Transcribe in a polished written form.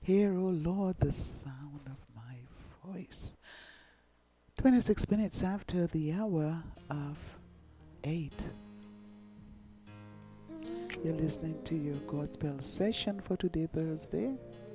Hear, O Lord, the sound of my voice. 26 minutes after the hour of 8. You're listening to your gospel session for today, Thursday,